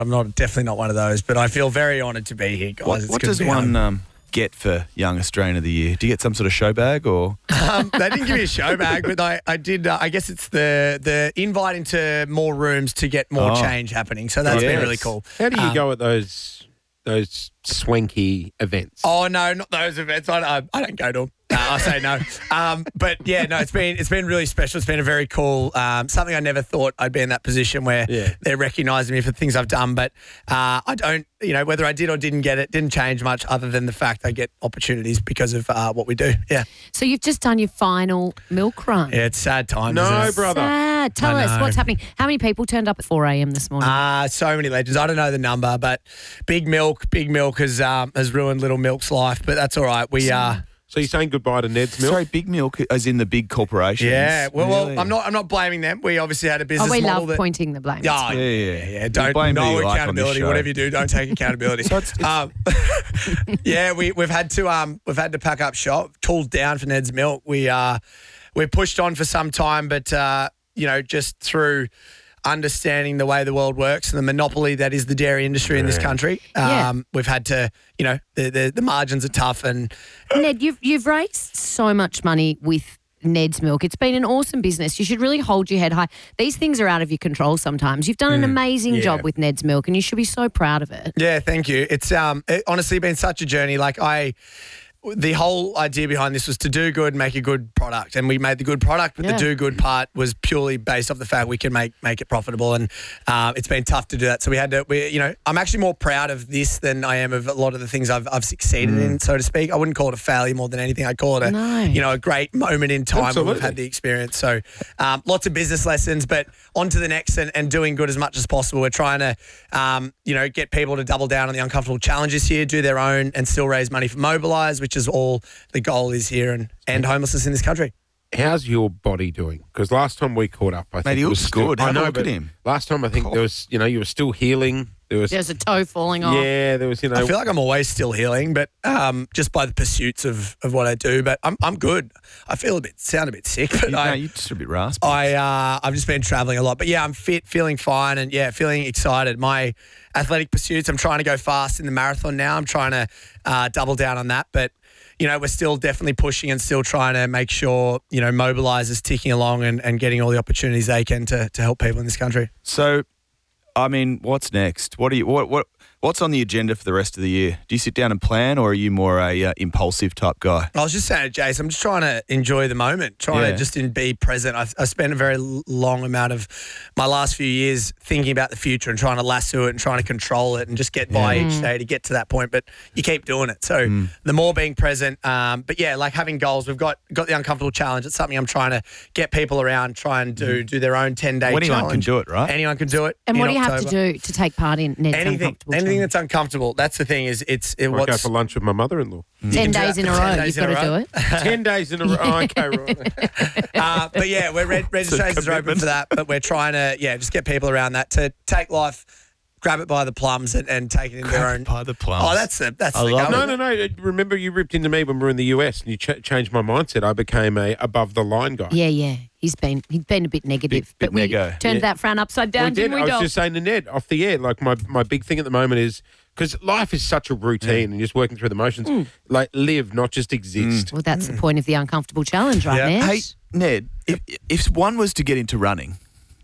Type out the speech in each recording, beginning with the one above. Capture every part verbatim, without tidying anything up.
I'm not definitely not one of those, but I feel very honoured to be here, guys. What, It's what good to does be one home. um, get for Young Australian of the Year? Do you get some sort of show bag or? Um, they didn't give me a show bag, but I, I did. Uh, I guess it's the the invite into more rooms to get more Oh. change happening. So that's been Yes. really cool. How do you Um, go at those those swanky events? Oh no, not those events. I, I, I don't go to them. No, I say no. Um, but yeah, no, it's been it's been really special. It's been a very cool um, something. I never thought I'd be in that position where Yeah. they're recognising me for things I've done. But uh, I don't, you know, whether I did or didn't get it didn't change much, other than the fact I get opportunities because of uh, what we do. Yeah, So you've just done your final milk run. yeah, it's sad times. No, isn't it? brother. Sad. Tell I us know. what's happening. How many people turned up at four a.m. this morning? Uh, so many legends. I don't know the number, but Big Milk, Big Milk has um, has ruined Little Milk's life, but that's all right. We uh, So you're saying goodbye to Ned's milk? Sorry, Big Milk as in the big corporations. yeah. Well, Really? well, I'm not I'm not blaming them. We obviously had a business oh, we model love that. pointing the blame. Yeah, Yeah, yeah, yeah. yeah. yeah. You Don't blame who no you like on this accountability. show. Whatever you do, don't take accountability. So it's- it's- um, yeah, we we've had to um we've had to pack up shop, tools down for Ned's Milk. We uh we're pushed on for some time, but uh you know just through understanding the way the world works and the monopoly that is the dairy industry in this country, um, Yeah. we've had to you know the, the the margins are tough and Ned, you've you've raised so much money with Ned's Milk. It's been an awesome business. You should really hold your head high. These things are out of your control sometimes. You've done an amazing yeah. job with Ned's Milk, and you should be so proud of it. yeah, thank you. It's um it honestly been such a journey. Like I. The whole idea behind this was to do good, make a good product, and we made the good product. But Yeah. the do good part was purely based off the fact we can make make it profitable, and uh, it's been tough to do that. So we had to, we, you know, I'm actually more proud of this than I am of a lot of the things I've I've succeeded in, so to speak. I wouldn't call it a failure more than anything. I'd call it a, No. you know, a great moment in time where Absolutely. we've had the experience. So um, lots of business lessons, but on to the next and, and doing good as much as possible. We're trying to, um, you know, get people to double down on the uncomfortable challenges here, do their own, and still raise money for Mobilise, which is all the goal is here, and end homelessness in this country. How's your body doing? Because last time we caught up, I think he it was looks still, good. I Have a know, look at but him. Last time I think there was, you know, you were still healing. There was, There's a toe falling off. yeah, there was, you know, I feel like I'm always still healing, but um, just by the pursuits of, of what I do. But I'm I'm good. I feel a bit sound a bit sick, but You, I no, you're just a bit raspy. I uh, I've just been traveling a lot. But yeah, I'm fit, feeling fine, and yeah, feeling excited. My athletic pursuits. I'm trying to go fast in the marathon now. I'm trying to uh, double down on that, but. You know, we're still definitely pushing and still trying to make sure, you know, Mobilise is ticking along and, and getting all the opportunities they can to, to help people in this country. So, I mean, what's next? What do you what what what's on the agenda for the rest of the year? Do you sit down and plan, or are you more a uh, impulsive type guy? I was just saying to Jace, I'm just trying to enjoy the moment, trying Yeah. to just in, be present. I, I spent a very l- long amount of my last few years thinking about the future and trying to lasso it and trying to control it and just get by each day to get to that point. But you keep doing it. So the more being present. Um, but yeah, like having goals. We've got got the uncomfortable challenge. It's something I'm trying to get people around, try and do do their own ten day Anyone challenge. can do it, right? Anyone can do it. And in what do you have October. to do to take part in Ned's Anything, Uncomfortable anything Challenge? that's uncomfortable. That's the thing. Is it's it, I go what's for lunch with my mother-in-law. Ten can do days that in a for ten row. days You've in a got to row. do it. Ten days in a row. Oh, okay, right. uh, but yeah, we're re- registrations are open for that. But we're trying to yeah just get people around that to take life, grab it by the plums, and, and take it in their Grab own. it by the plums. Oh, that's the that's I the love goal. it. No, no, no. Remember, you ripped into me when we were in the U S, and you ch- changed my mindset. I became a above the line guy. Yeah, yeah. He's been he's been a bit negative, Bit- but bit we nego. turned Yeah. that frown upside down, we did. didn't we, I was Dom? just saying to Ned off the air, like my, my big thing at the moment is because life is such a routine and just working through the motions. Like live, not just exist. Well, that's the point of the uncomfortable challenge, right, Yeah. Ned? Hey, Ned, if, if one was to get into running,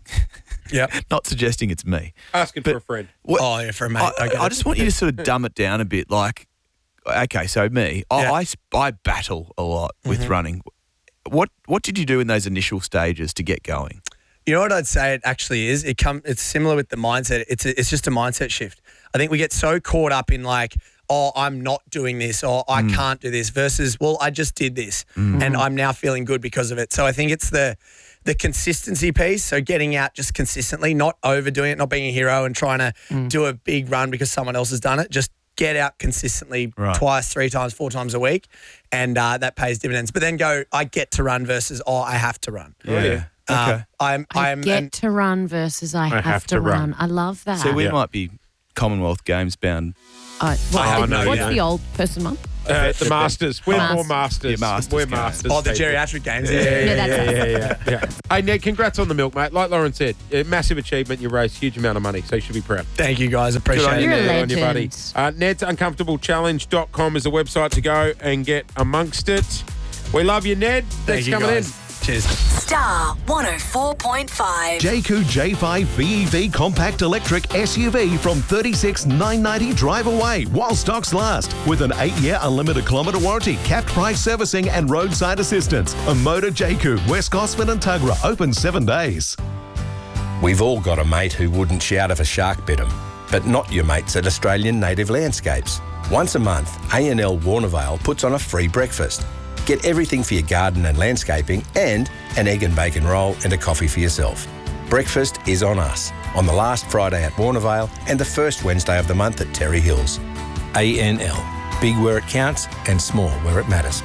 Yep. not suggesting it's me. Asking But- for a friend. What, Oh yeah, for a mate. I, I, get I it. just want you to sort of dumb it down a bit. Like, okay, so me, I, Yeah. I, sp- I battle a lot with Mm-hmm. running. What what did you do in those initial stages to get going? You know what I'd say it actually is? It come. It's similar with the mindset. It's a, it's just a mindset shift. I think we get so caught up in like, oh, I'm not doing this, or I can't do this, versus, well, I just did this, and I'm now feeling good because of it. So I think it's the the consistency piece. So getting out just consistently, not overdoing it, not being a hero and trying to do a big run because someone else has done it. Just get out consistently Right. twice, three times, four times a week, and uh, that pays dividends. But then go, I get to run versus, oh, I have to run. Yeah. Uh, Okay. I'm, I I'm, get and- to run versus I, have, to, run. I love that. so we Yeah. might be Commonwealth Games bound. Uh, what, I the- know, what's yeah. the old person month? Uh, the Masters. We're Masters. more Masters. Yeah, Masters We're games. Masters. Oh, the people. geriatric games. Yeah, Yeah, yeah, yeah, yeah, that's yeah, yeah, yeah, yeah. Hey, Ned, congrats on the milk, mate. Like Lauren said, a massive achievement. You raised a huge amount of money, so you should be proud. Thank you, guys. Appreciate Good on it. you, You're a Ned. Good on you, buddy. legend. Uh, Ned's uncomfortable challenge dot com is the website to go and get amongst it. We love you, Ned. Thank Thanks for you, coming guys. Cheers. Star one oh four point five. J Q J five B E V compact electric S U V from thirty-six thousand nine hundred ninety dollars drive away while stocks last with an eight-year unlimited kilometre warranty, capped price servicing and roadside assistance. A Motor J Q, West Gosford and Tuggerah, open seven days. We've all got a mate who wouldn't shout if a shark bit him, but not your mates at Australian Native Landscapes. Once a month, A N L Warnervale puts on a free breakfast. Get everything for your garden and landscaping and an egg and bacon roll and a coffee for yourself. Breakfast is on us on the last Friday at Warnervale and the first Wednesday of the month at Terry Hills. A N L. Big where it counts and small where it matters.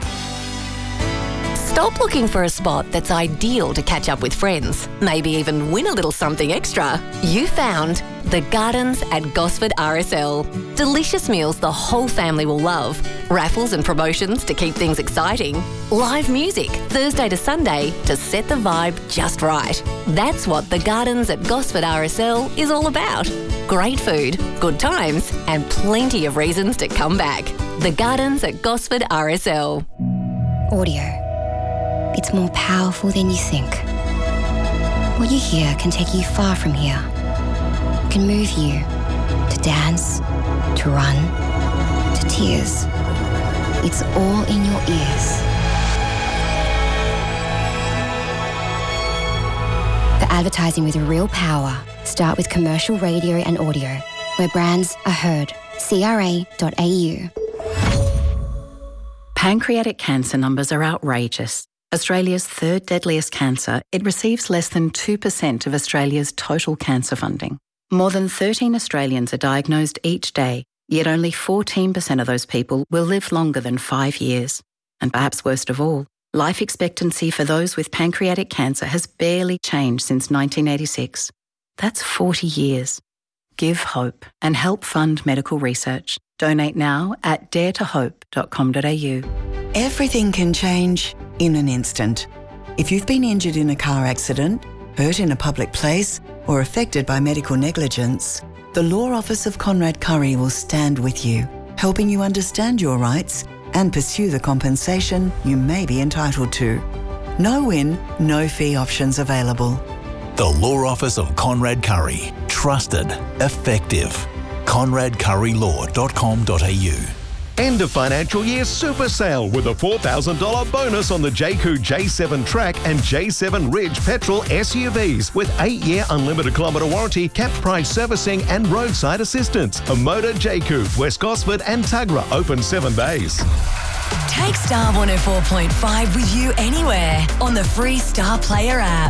Stop looking for a spot that's ideal to catch up with friends, maybe even win a little something extra. You found The Gardens at Gosford R S L. Delicious meals the whole family will love. Raffles and promotions to keep things exciting. Live music Thursday to Sunday to set the vibe just right. That's what The Gardens at Gosford R S L is all about. Great food, good times, and plenty of reasons to come back. The Gardens at Gosford R S L. Audio. It's more powerful than you think. What you hear can take you far from here. It can move you to dance, to run, to tears. It's all in your ears. For advertising with real power, start with commercial radio and audio, where brands are heard. C R A dot A U. Pancreatic cancer numbers are outrageous. Australia's third deadliest cancer, it receives less than two percent of Australia's total cancer funding. More than thirteen Australians are diagnosed each day, yet only fourteen percent of those people will live longer than five years. And perhaps worst of all, life expectancy for those with pancreatic cancer has barely changed since nineteen eighty-six. That's forty years. Give hope and help fund medical research. Donate now at dare to hope dot com dot a u. Everything can change in an instant. If you've been injured in a car accident, hurt in a public place, or affected by medical negligence, the Law Office of Conrad Curry will stand with you, helping you understand your rights and pursue the compensation you may be entitled to. No win, no fee options available. The Law Office of Conrad Curry. Trusted. Effective. conrad curry law dot com dot a u. End of financial year super sale with a four thousand dollars bonus on the J Q J seven Track and J seven Ridge petrol S U Vs with eight-year unlimited kilometre warranty, capped price servicing and roadside assistance. A Motor J Q, West Gosford and Tuggerah, open seven days. Take Star one oh four point five with you anywhere on the free Star Player app.